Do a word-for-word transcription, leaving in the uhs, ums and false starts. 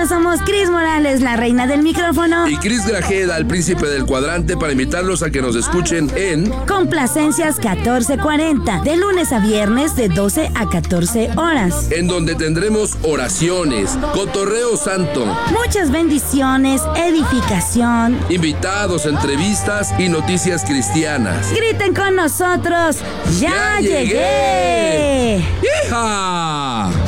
Nosotros somos Cris Morales, la reina del micrófono, y Cris Grajeda, el príncipe del cuadrante, para invitarlos a que nos escuchen en Complacencias catorce cuarenta, de lunes a viernes de doce a catorce horas, en donde tendremos oraciones, cotorreo santo, muchas bendiciones, edificación, invitados, entrevistas y noticias cristianas. Griten con nosotros, ¡ya, ¡Ya llegué! llegué! ¡Hija!